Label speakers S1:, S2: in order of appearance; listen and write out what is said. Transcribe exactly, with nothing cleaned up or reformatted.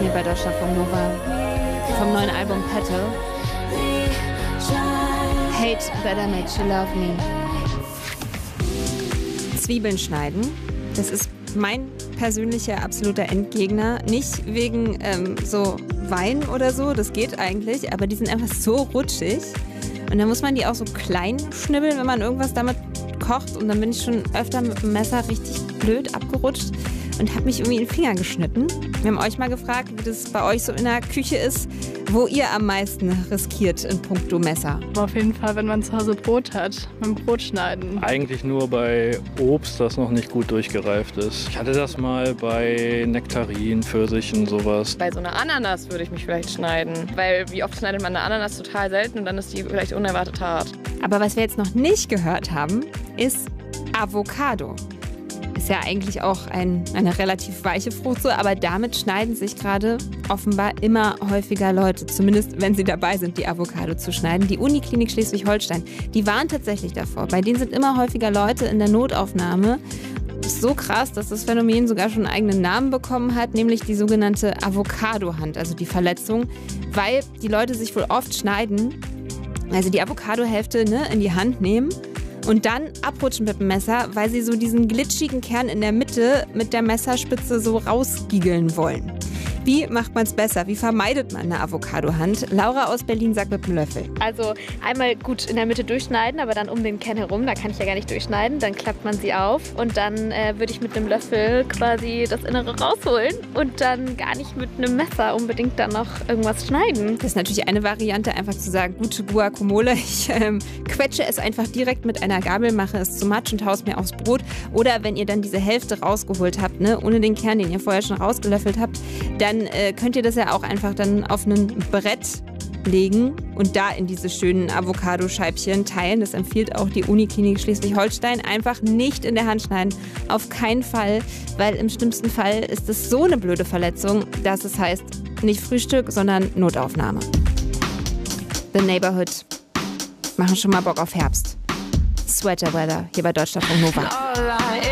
S1: hier bei Deutschlandfunk Nova vom neuen Album Petal. Hate Better Made You Love Me. Zwiebeln schneiden, das ist mein persönlicher absoluter Endgegner. Nicht wegen ähm, so Wein oder so, das geht eigentlich, aber die sind einfach so rutschig. Und dann muss man die auch so klein schnibbeln, wenn man irgendwas damit kocht. Und dann bin ich schon öfter mit dem Messer richtig blöd abgerutscht und habe mich irgendwie in den Finger geschnitten. Wir haben euch mal gefragt, wie das bei euch so in der Küche ist, wo ihr am meisten riskiert in puncto Messer.
S2: Auf jeden Fall, wenn man zu Hause Brot hat, beim Brotschneiden.
S3: Eigentlich nur bei Obst, das noch nicht gut durchgereift ist. Ich hatte das mal bei Nektarinen, Pfirsichen, sowas.
S4: Bei so einer Ananas würde ich mich vielleicht schneiden, weil wie oft schneidet man eine Ananas total selten und dann ist die vielleicht unerwartet hart.
S1: Aber was wir jetzt noch nicht gehört haben, ist Avocado. Ist ja eigentlich auch ein, eine relativ weiche Frucht, so, aber damit schneiden sich gerade offenbar immer häufiger Leute, zumindest wenn sie dabei sind, die Avocado zu schneiden. Die Uniklinik Schleswig-Holstein, die warnen tatsächlich davor. Bei denen sind immer häufiger Leute in der Notaufnahme. Das ist so krass, dass das Phänomen sogar schon einen eigenen Namen bekommen hat, nämlich die sogenannte Avocado-Hand, also die Verletzung, weil die Leute sich wohl oft schneiden, also die Avocado-Hälfte ne, in die Hand nehmen und dann abrutschen mit dem Messer, weil sie so diesen glitschigen Kern in der Mitte mit der Messerspitze so rausgiegeln wollen. Wie macht man es besser? Wie vermeidet man eine Avocado-Hand? Laura aus Berlin sagt mit dem Löffel.
S5: Also einmal gut in der Mitte durchschneiden, aber dann um den Kern herum, da kann ich ja gar nicht durchschneiden. Dann klappt man sie auf und dann äh, würde ich mit einem Löffel quasi das Innere rausholen und dann gar nicht mit einem Messer unbedingt dann noch irgendwas schneiden.
S1: Das ist natürlich eine Variante, einfach zu sagen, gute Guacamole, ich ähm, quetsche es einfach direkt mit einer Gabel, mache es zu Matsch und haue es mir aufs Brot. Oder wenn ihr dann diese Hälfte rausgeholt habt, ne, ohne den Kern, den ihr vorher schon rausgelöffelt habt, dann äh, könnt ihr das ja auch einfach dann auf ein Brett legen und da in diese schönen Avocado-Scheibchen teilen. Das empfiehlt auch die Uniklinik Schleswig-Holstein. Einfach nicht in der Hand schneiden. Auf keinen Fall, weil im schlimmsten Fall ist es so eine blöde Verletzung, dass es heißt, nicht Frühstück, sondern Notaufnahme. The Neighborhood machen schon mal Bock auf Herbst. Sweater Weather hier bei Deutschlandfunk Nova.